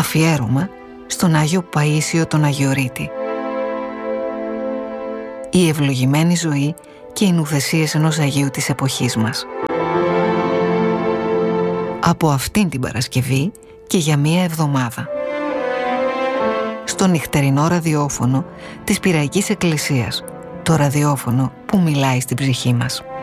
Αφιέρωμα στον Άγιο Παΐσιο τον Αγιορείτη. Η ευλογημένη ζωή και οι νουθεσίες ενός Αγίου της εποχής μας. Από αυτήν την Παρασκευή και για μία εβδομάδα. Στο νυχτερινό ραδιόφωνο της Πειραϊκής Εκκλησίας. Το ραδιόφωνο που μιλάει στην ψυχή μας.